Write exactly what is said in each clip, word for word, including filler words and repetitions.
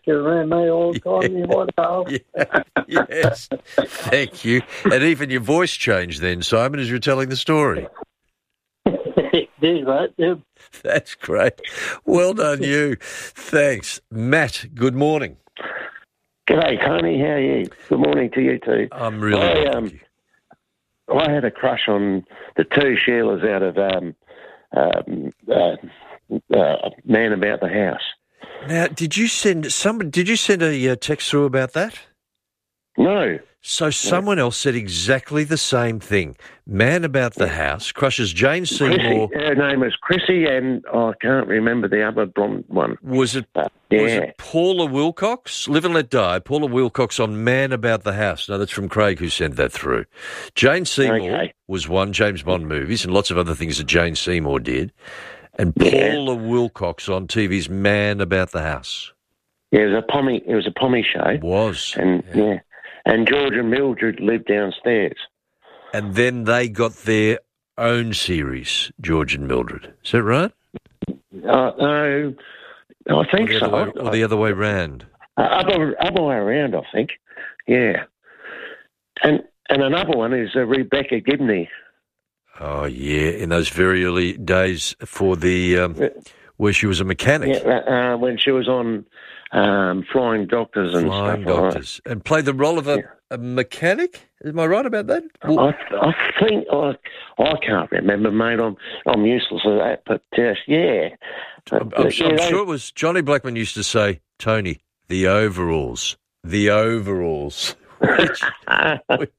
you around me all the time, Yeah. you might have. Yeah, yes, thank you. And even your voice changed then, Simon, as you're telling the story. There's that, yeah. That's great. Well done, you. Thanks. Matt, good morning. G'day, Tony. How are you? Good morning to you too. I'm really I, good, um, thank you. I had a crush on the two Sheilas out of um, um, uh, uh, Man About the House. Now, did you send somebody? Did you send a uh, text through about that? No. So someone else said exactly the same thing. Man About the House crushes Jane Seymour. Chrissy, her name is Chrissy, and oh, I can't remember the other blonde one. Was it? Uh, yeah. Was it Paula Wilcox? Live and Let Die. Paula Wilcox on Man About the House. No, that's from Craig who sent that through. Jane Seymour Okay. was one James Bond movies and lots of other things that Jane Seymour did. And Yeah. Paula Wilcox on T V's Man About the House. Yeah, it was a pommy. It was a pommy show, Was. and yeah. yeah, and George and Mildred lived downstairs. And then they got their own series, George and Mildred. Is that right? Uh, no, I Or think the so. other way, or the other way round? Uh, other, other way around, I think. Yeah. And and another one is uh, Rebecca Gibney. Oh, yeah, in those very early days for the, um, where she was a mechanic. Yeah, uh, when she was on um, Flying Doctors and Flying stuff Doctors. And played the role of a, Yeah. a mechanic? Am I right about that? like that. I, I think, I, I can't remember, mate. I'm, I'm useless at that, but uh, yeah. I'm, But, I'm, uh, sure, yeah, I'm they- sure it was Johnny Blackman used to say, Tony, the overalls. The overalls. Which, which,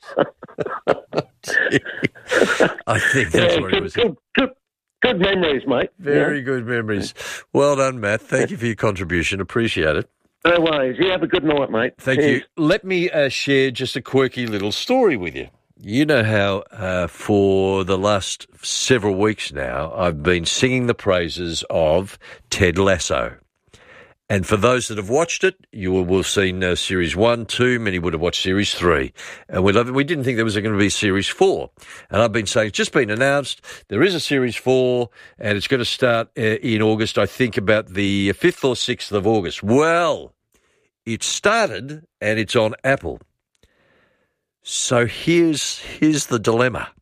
I think that's yeah, what it good, was. good, good, good memories, mate. Very good memories. Well done, Matt. Thank you for your contribution. Appreciate it. Yeah. No worries. You have a good night, mate. Thank Cheers. you. Let me uh, share just a quirky little story with you. You know how uh, for the last several weeks now, I've been singing the praises of Ted Lasso. And for those that have watched it, you will have seen uh, series one, two. Many would have watched series three. And we, love it. We didn't think there was going to be series four. And I've been saying it's just been announced. There is a series four, and it's going to start uh, in August, I think about the fifth or sixth of August. Well, it started, and it's on Apple. So here's here's the dilemma.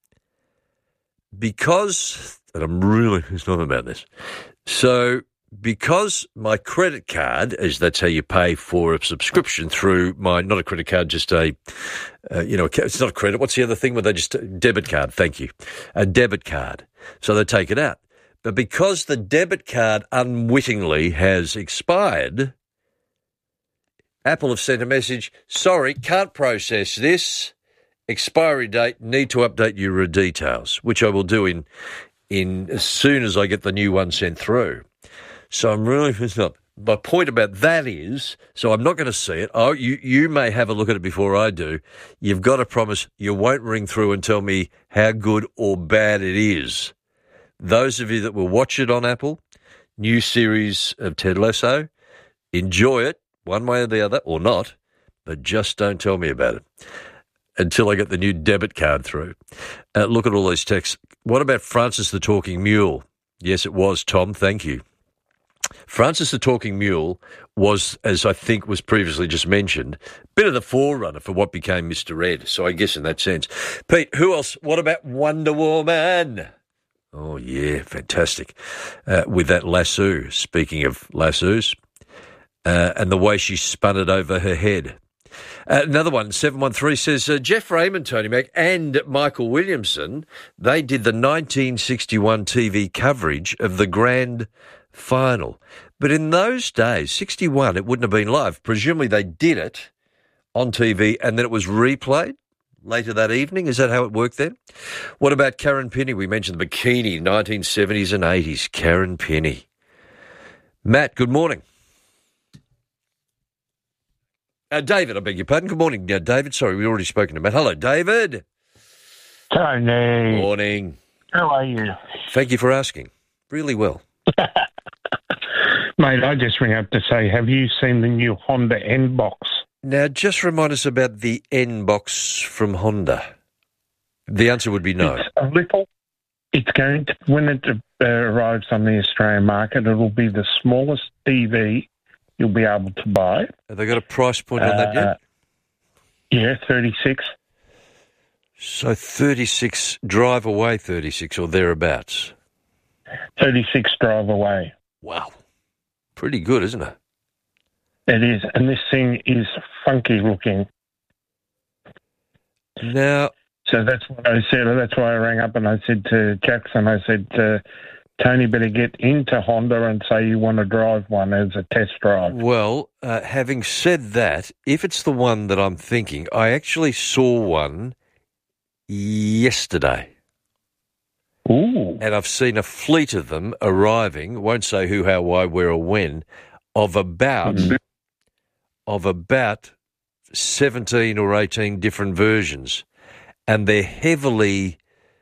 Because, and I'm really, it's not about this. So because my credit card, as that's how you pay for a subscription through my, not a credit card, just a, uh, you know, it's not a credit. What's the other thing where they just, debit card, thank you. A debit card. So they take it out. But because the debit card unwittingly has expired, Apple have sent a message, sorry, can't process this. Expiry date, need to update your details, which I will do in, in as soon as I get the new one sent through. So I'm really pissed off. My point about that is, so I'm not going to see it. Oh, you, you may have a look at it before I do. You've got to promise you won't ring through and tell me how good or bad it is. Those of you that will watch it on Apple, new series of Ted Lasso, enjoy it one way or the other, or not, but just don't tell me about it until I get the new debit card through. Uh, look at all these texts. What about Francis the Talking Mule? Yes, it was, Tom. Thank you. Francis the Talking Mule was, as I think was previously just mentioned, a bit of the forerunner for what became Mister Ed. So I guess in that sense. Pete, who else? What about Wonder Woman? Oh, yeah, fantastic. Uh, with that lasso, speaking of lassos, uh, and the way she spun it over her head. Uh, another one, seven one three says, uh, Jeff Raymond, Tony Mac, and Michael Williamson, they did the nineteen sixty-one T V coverage of the grand final. But in those days, sixty-one, it wouldn't have been live. Presumably they did it on T V and then it was replayed later that evening. Is that how it worked then? What about Karen Penny? We mentioned the bikini, nineteen seventies and eighties. Karen Penny. Matt, good morning. Uh, David, I beg your pardon. Good morning, uh, David. Sorry, we've already spoken about. Hello, David. Tony. Morning. How are you? Thank you for asking. Really well. Mate, I just ring up to say, have you seen the new Honda N-Box? Now, just remind us about the N-Box from Honda. The answer would be no. It's a little. It's going to, when it uh, arrives on the Australian market, it'll be the smallest E V you'll be able to buy. Have they got a price point on that yet? Uh, yeah, thirty-six. So thirty-six, drive away thirty-six or thereabouts. thirty-six drive away. Wow. Pretty good, isn't it? It is. And this thing is funky looking. Now... So that's what I said. That's why I rang up and I said to Jackson, I said, uh, Tony, better get into Honda and say you want to drive one as a test drive. Well, uh, having said that, if it's the one that I'm thinking, I actually saw one yesterday. Ooh. And I've seen a fleet of them arriving, won't say who, how, why, where or when, of about, mm-hmm. of about seventeen or eighteen different versions. And they're heavily...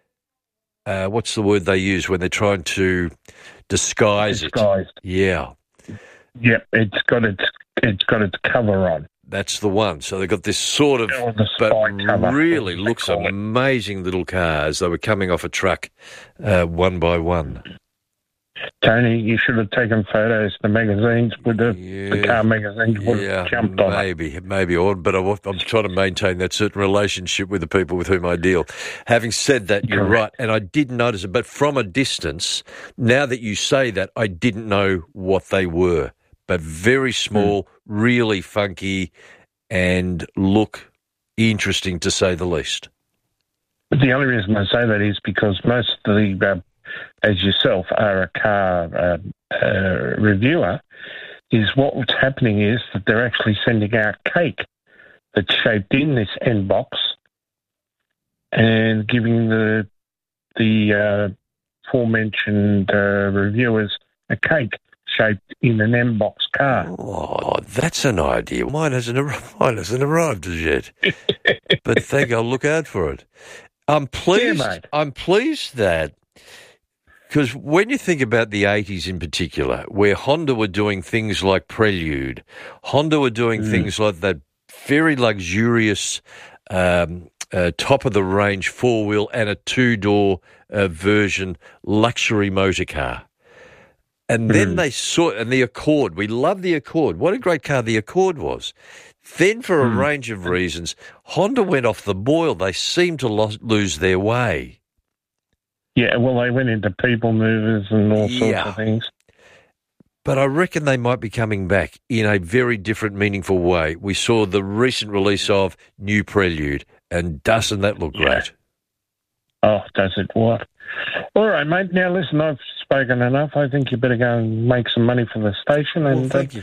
Uh, what's the word they use when they're trying to disguise Disguised. it? Yeah. Yep, it's got its it's got its cover on. That's the one. So they've got this sort of, oh, but cover, really looks amazing little cars. They were coming off a truck uh, one by one. Tony, you should have taken photos. The magazines would have, yeah, the car magazines would yeah, have jumped on maybe, it. Maybe, maybe. But I'm, I'm trying to maintain that certain relationship with the people with whom I deal. Having said that, you're right, and I did notice it. But from a distance, now that you say that, I didn't know what they were. But very small, mm. really funky, and look interesting to say the least. But the only reason I say that is because most of the uh, as yourself are a car uh, uh, reviewer, is what's happening is that they're actually sending out cake that's shaped in this end box and giving the the uh, aforementioned uh, reviewers a cake shaped in an M box car. Oh, that's an idea. Mine hasn't arrived, mine hasn't arrived as yet. But thank you, I'll look out for it. I'm pleased. Yeah, mate. I'm pleased that. Because when you think about the eighties in particular, where Honda were doing things like Prelude, Honda were doing mm. things like that very luxurious um, uh, top-of-the-range four-wheel and a two-door uh, version luxury motor car. And then mm. they saw, and the Accord, we love the Accord. What a great car the Accord was. Then for a mm. range of reasons, Honda went off the boil. They seemed to lo- lose their way. Yeah, well, they went into people movers and all sorts yeah. of things. But I reckon they might be coming back in a very different, meaningful way. We saw the recent release of New Prelude, and doesn't that look yeah. great? Oh, does it what? All right, mate. Now, listen, I've spoken enough. I think you better go and make some money for the station. And well, thank uh, you.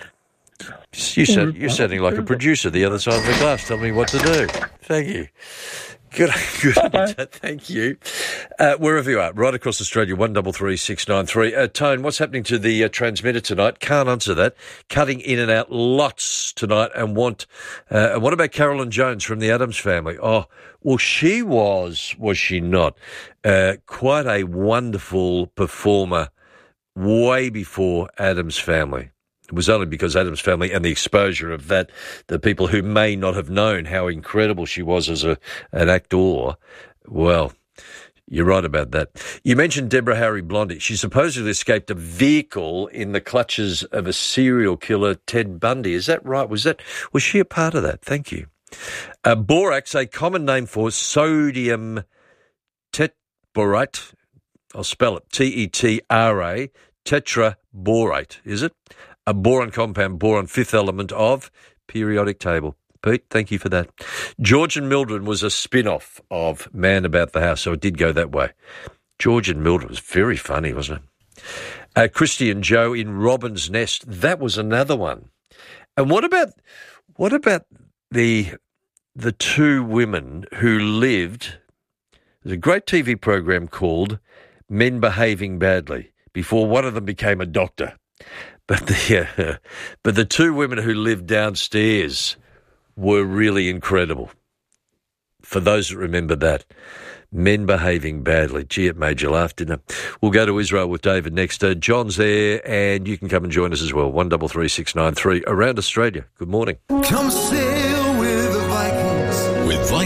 You said, you're sounding like a producer the other side of the glass. Tell me what to do. Thank you. Good, good. Thank you. Uh, wherever you are, right across Australia, one double three six nine three. Uh, Tone, what's happening to the uh, transmitter tonight? Can't answer that. Cutting in and out lots tonight, and want. Uh, and what about Carolyn Jones from the Addams Family? Oh, well, she was, was she not? Uh, quite a wonderful performer, way before Addams Family. It was only because Addams Family and the exposure of that, the people who may not have known how incredible she was as a an actor. Well, you're right about that. You mentioned Deborah Harry Blondie. She supposedly escaped a vehicle in the clutches of a serial killer, Ted Bundy. Is that right? Was that was she a part of that? Thank you. Uh, borax, a common name for sodium tetraborate. I'll spell it. T E T R A, tetraborate, is it? A boron compound, boron, fifth element of periodic table. Pete, thank you for that. George and Mildred was a spin-off of Man About the House, so it did go that way. George and Mildred was very funny, wasn't it? Uh, Christy and Joe in Robin's Nest, that was another one. And what about what about the the two women who lived? There's a great T V program called Men Behaving Badly, before one of them became a doctor. But the uh, but the two women who lived downstairs were really incredible. For those that remember that, Men Behaving Badly. Gee, it made you laugh, didn't it? We'll go to Israel with David next. Uh, John's there, and you can come and join us as well. One double three six nine three around Australia. Good morning. Come sail with the Vikings. With Viking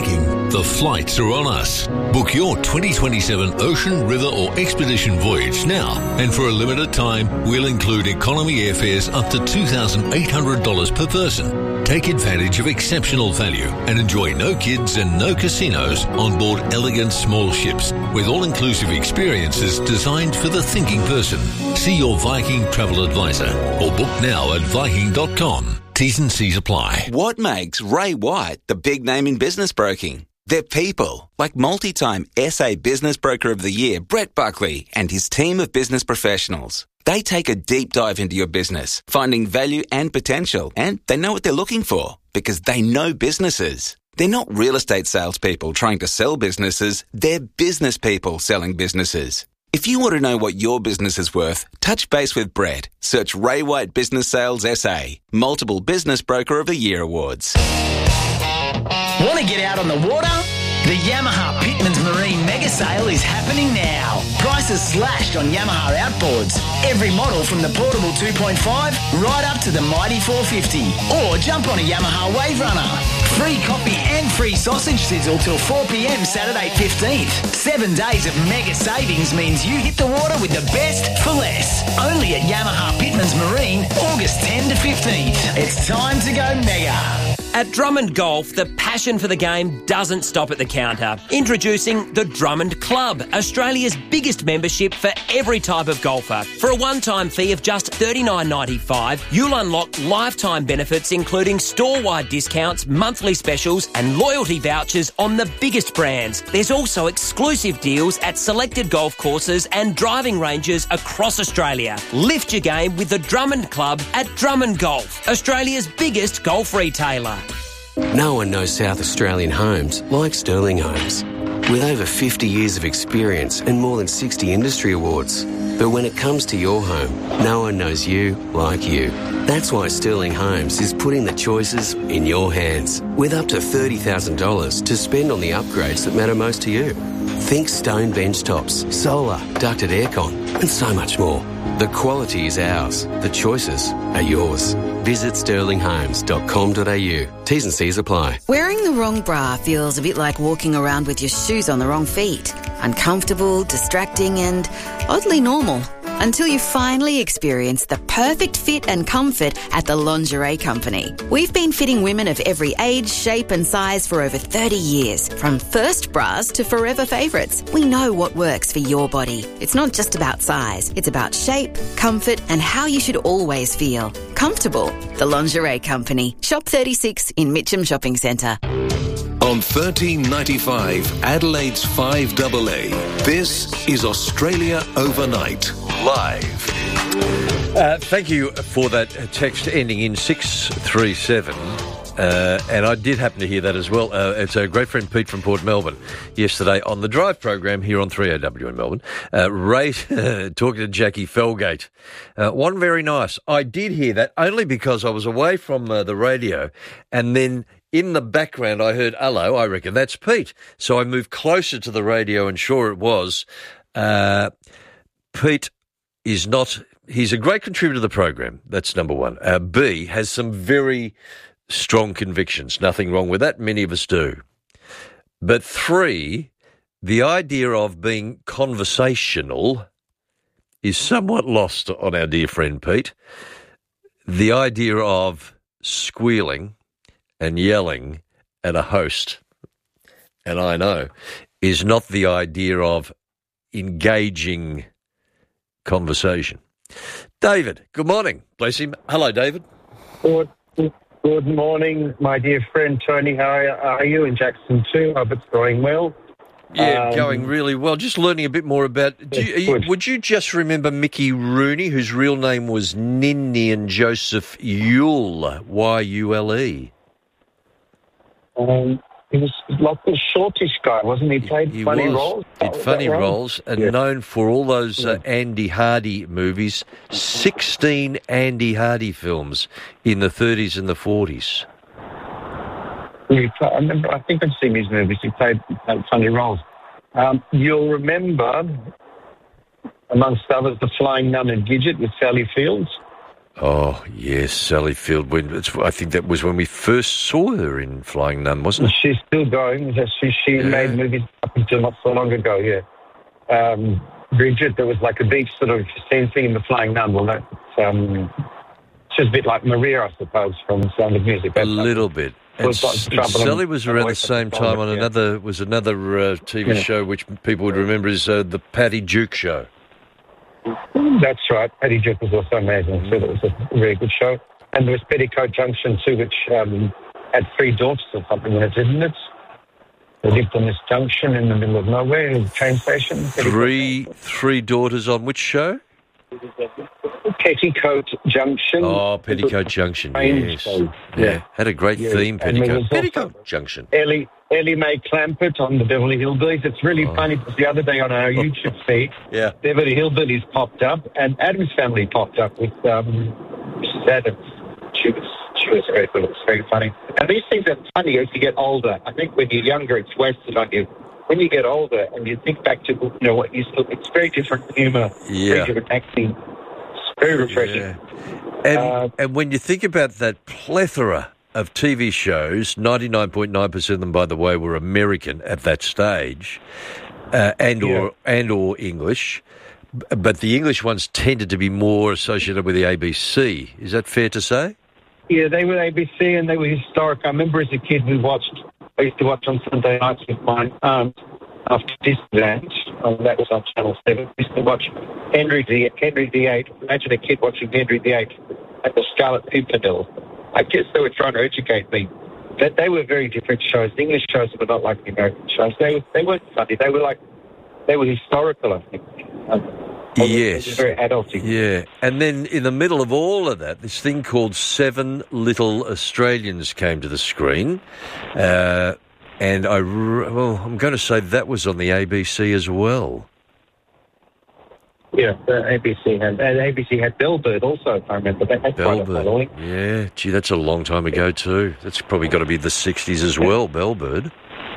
The flights are on us. Book your twenty twenty-seven ocean, river or expedition voyage now, and for a limited time, we'll include economy airfares up to two thousand eight hundred dollars per person. Take advantage of exceptional value and enjoy no kids and no casinos on board elegant small ships with all-inclusive experiences designed for the thinking person. See your Viking travel advisor or book now at viking dot com. T's and C's apply. What makes Ray White the big name in business broking? They're people, like multi-time S A Business Broker of the Year, Brett Buckley, and his team of business professionals. They take a deep dive into your business, finding value and potential, and they know what they're looking for because they know businesses. They're not real estate salespeople trying to sell businesses, they're business people selling businesses. If you want to know what your business is worth, touch base with Brett. Search Ray White Business Sales S A, multiple Business Broker of the Year awards. Want to get out on the water? The Yamaha Pitman's Marine Mega Sale is happening now. Prices slashed on Yamaha outboards. Every model from the portable two point five right up to the mighty four fifty. Or jump on a Yamaha Wave Runner. Free coffee and free sausage sizzle till four p.m. Saturday fifteenth. Seven days of mega savings means you hit the water with the best for less. Only at Yamaha Pitman's Marine, August tenth to fifteenth. It's time to go mega. At Drummond Golf, the passion for the game doesn't stop at the counter. Introducing the Drummond Club, Australia's biggest membership for every type of golfer. For a one-time fee of just thirty-nine ninety-five, you'll unlock lifetime benefits including store-wide discounts, monthly specials and loyalty vouchers on the biggest brands. There's also exclusive deals at selected golf courses and driving ranges across Australia. Lift your game with the Drummond Club at Drummond Golf, Australia's biggest golf retailer. No one knows South Australian homes like Sterling Homes. With over fifty years of experience and more than sixty industry awards. But when it comes to your home, no one knows you like you. That's why Sterling Homes is putting the choices in your hands, with up to thirty thousand dollars to spend on the upgrades that matter most to you. Think stone bench tops, solar, ducted aircon, and so much more. The quality is ours. The choices are yours. Visit sterling homes dot com dot a u. T's and C's apply. Wearing the wrong bra feels a bit like walking around with your shoes on the wrong feet. Uncomfortable, distracting, and oddly normal. Until you finally experience the perfect fit and comfort at the Lingerie Company. We've been fitting women of every age, shape and size for over thirty years. From first bras to forever favourites, we know what works for your body. It's not just about size. It's about shape, comfort and how you should always feel. Comfortable. The Lingerie Company. Shop thirty-six in Mitcham Shopping Centre. On thirteen ninety-five, Adelaide's five A A, this is Australia Overnight, live. Uh, thank you for that text ending in six three seven. Uh, and I did happen to hear that as well. Uh, it's a great friend Pete from Port Melbourne yesterday on the Drive program here on three A W in Melbourne. Uh, Ray talking to Jackie Felgate. Uh, one very nice. I did hear that only because I was away from uh, the radio, and then in the background I heard, hello, I reckon that's Pete. So I moved closer to the radio and sure it was. Uh, Pete is not, he's a great contributor to the program. That's number one. Uh, B, has some very strong convictions. Nothing wrong with that. Many of us do. But three, the idea of being conversational is somewhat lost on our dear friend Pete. The idea of squealing and yelling at a host, and I know, is not the idea of engaging conversation. David, good morning. Bless him. Hello, David. Good, good morning, my dear friend Tony. How are you? And Jackson too. Hope it's going well. Yeah, um, going really well. Just learning a bit more about... Do you, you, would you just remember Mickey Rooney, whose real name was Ninian Joseph Yule, Y U L E? Um, he was like the shortish guy, wasn't he? Played he funny was. roles. Did funny right? roles and yeah. known for all those uh, yeah. Andy Hardy movies. sixteen Andy Hardy films in the thirties and the forties. Yeah, I remember. I think I've seen his movies. He played uh, funny roles. Um, you'll remember, amongst others, The Flying Nun and Gidget with Sally Fields. Oh, yes, Sally Fieldwind. It's, I think that was when we first saw her in Flying Nun, wasn't it? She's still going. She, she Yeah. made movies up until not so long ago, yeah. Um, Bridget, there was like a big sort of same thing in The Flying Nun. Well, that's, um, she's a bit like Maria, I suppose, from Sound of Music. A little bit. And, Was got S- in trouble Sally and- was and around away the from same the time phone, on yeah. another was another uh, T V Yeah. show which people would remember as uh, the Patty Duke Show. That's right. Patty Duke was also amazing, too. That was a very good show. And there was Petticoat Junction, too, which um, had three daughters or something in it, didn't it? They lived on this junction in the middle of nowhere, in the train station. Three three daughters on which show? Petticoat Junction. Oh, Petticoat Junction, Train yes. show. Yeah, had a great Yeah. theme, And there Petticoat. was also Petticoat Junction. Ellie, Ellie Mae Clampett on the Beverly Hillbillies. It's really Oh. funny because the other day on our YouTube feed, Yeah. Beverly Hillbillies popped up and Adam's Family popped up with um, Missus Adams. She was, she was very good. It was very funny. And these things are funny as you get older. I think when you're younger, it's wasted on you. When you get older and you think back to, you know, what you still, it's very different humour, Yeah. very different acting. It's very refreshing. Yeah. And, Uh, and when you think about that plethora of T V shows, ninety-nine point nine percent of them, by the way, were American at that stage, uh, and or and or English, b- but the English ones tended to be more associated with the A B C. Is that fair to say? Yeah, they were A B C and they were historic. I remember as a kid we watched, I used to watch on Sunday nights with my aunt after Disneyland. Um, that was on Channel seven. We used to watch Henry the Henry the Eighth. Imagine a kid watching Henry the Eighth at the Scarlet Pimpernel. I guess they were trying to educate me. That they were very different shows. The English shows were not like the American shows. They were, they weren't funny. They were like, they were historical, I think. Um, they were- Yes. they were very adulty. Yeah. And then in the middle of all of that, this thing called Seven Little Australians came to the screen. Uh, and I, r- well, I'm going to say that was on the A B C as well. Yeah, the A B C had, and A B C had Bellbird also, if I remember. They had quite a following. Bellbird. Yeah. Gee, that's a long time ago too. That's probably got to be the sixties as well, Bellbird.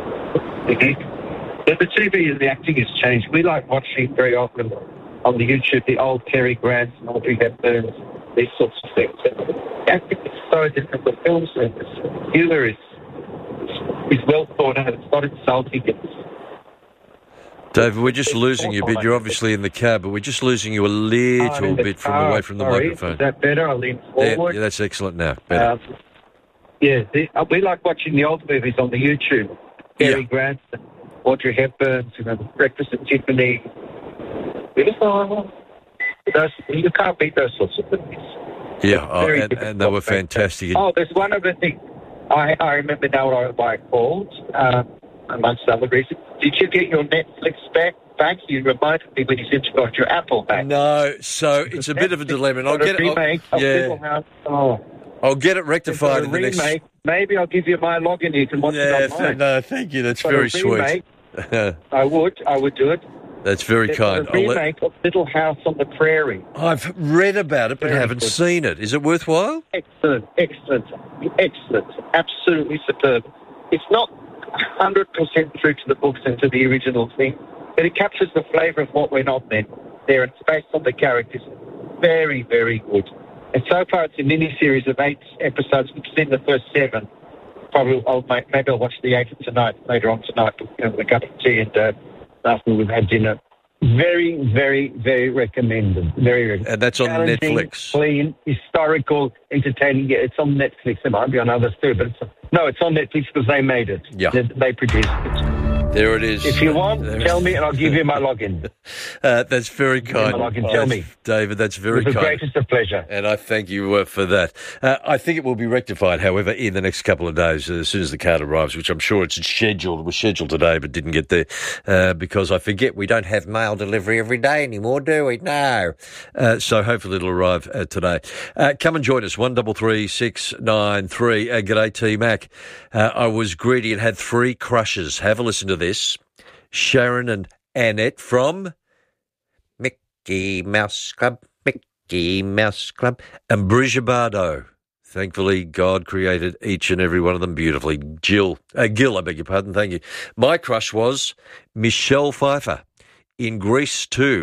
Mhm. But the T V and the acting has changed. We like watching very often on the YouTube the old Cary Grants and Audrey Hepburn, these sorts of things. And the acting is so different. The film service, humour is, is well thought out. It's not insulting. It's, David, we're just losing you a bit. You're obviously in the car, but we're just losing you a I'm little in the bit from car, away from the sorry. microphone. Is that better? I'll lean Yeah, forward. yeah, that's excellent now. Better. Um, yeah, the, uh, we like watching the old movies on the YouTube. Cary Yeah. Grant, and Audrey Hepburn, you know, Breakfast at Tiffany. We just, uh, those, you can't beat those sorts of movies. yeah, oh, very and, different and they were prospect. fantastic. Oh, there's one other thing. I, I remember now what I, what I called, uh, amongst other reasons. Did you get your Netflix back? back? You reminded me when you said you got your Apple back. No, so it's a bit of a dilemma. And I'll Got a get it. I'll- remake of yeah, Little House. Oh. I'll get it Got rectified a in the next. remake. Maybe I'll give you my login. You can watch Yeah, it online. th- no, thank you. That's Got a very sweet. remake. I would. I would do it. That's very There's kind. a I'll let- remake of Little House on the Prairie. I've read about it, but Very haven't good. seen it. Is it worthwhile? Excellent, excellent, excellent, absolutely superb. It's not one hundred percent true to the books and to the original thing, but it captures the flavour of what went on then. There, it's based on the characters. Very, very good. And so far, it's a mini-series of eight episodes. We've seen the first seven. Probably, I'll, maybe I'll watch the eighth tonight, later on tonight, you know, with a cup of tea and uh, after we've had dinner. Very, very, very recommended. Very recommended. And that's on Challenging, Netflix. Clean, historical, entertaining. Yeah, it's on Netflix. It might be on others too, but it's, no, it's on Netflix because they made it. Yeah. They, they produced it. There it is. If you want, There- tell me and I'll give you my login. Uh, that's very kind. my login. Tell That's- me. David, that's very With the kind. greatest of pleasure. And I thank you uh, for that. Uh, I think it will be rectified, however, in the next couple of days, uh, as soon as the card arrives, which I'm sure it's scheduled. It was scheduled today, but didn't get there uh, because I forget we don't have mail delivery every day anymore, do we? No. Uh, so hopefully it'll arrive uh, today. Uh, come and join us, one double three six nine three. Uh, g'day, T Mac. Uh, I was greedy and had three crushes. Have a listen to this. Sharon and Annette from Mickey Mouse Club, Mickey Mouse Club, and Brigitte Bardot. Thankfully, God created each and every one of them beautifully. Jill, uh, Gil, I beg your pardon, thank you. My crush was Michelle Pfeiffer in Grease two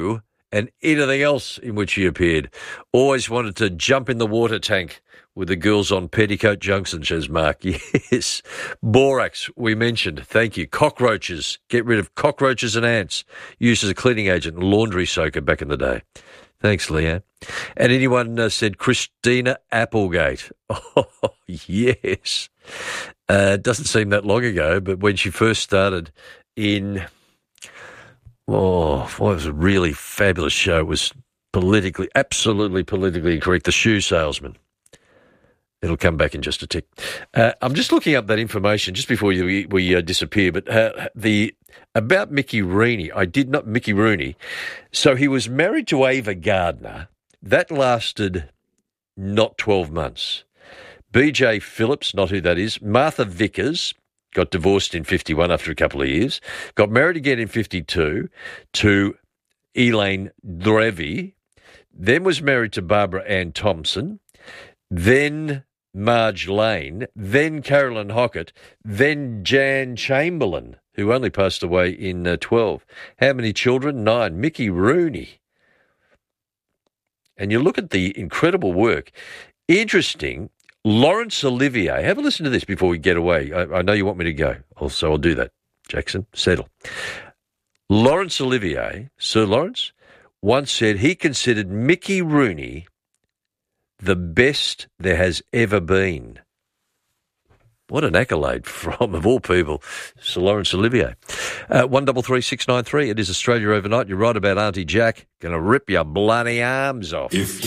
and anything else in which he appeared. Always wanted to jump in the water tank with the girls on Petticoat Junction, says Mark. Yes. Borax, we mentioned. Thank you. Cockroaches. Get rid of cockroaches and ants. Used as a cleaning agent and laundry soaker back in the day. Thanks, Leanne. And anyone uh, said Christina Applegate. Oh, yes. Uh, it doesn't seem that long ago, but when she first started in, oh, what was a really fabulous show. It was politically, absolutely politically incorrect, The Shoe Salesman. It'll come back in just a tick. Uh, I'm just looking up that information just before we, we uh, disappear, but uh, the about Mickey Rooney, I did not, Mickey Rooney, so he was married to Ava Gardner. That lasted not twelve months. B J Phillips, not who that is, Martha Vickers, got divorced in fifty-one after a couple of years, got married again in fifty-two to Elaine Drevy, then was married to Barbara Ann Thompson, then Marge Lane, then Carolyn Hockett, then Jan Chamberlain, who only passed away in uh, twelve. How many children? Nine. Mickey Rooney. And you look at the incredible work. Interesting, Laurence Olivier. Have a listen to this before we get away. I, I know you want me to go, so I'll do that. Jackson, settle. Laurence Olivier, Sir Lawrence, once said he considered Mickey Rooney the best there has ever been. What an accolade from, of all people, Sir Laurence Olivier. Uh, one double three six nine three. It is Australia Overnight. You're right about Auntie Jack. Going to rip your bloody arms off. If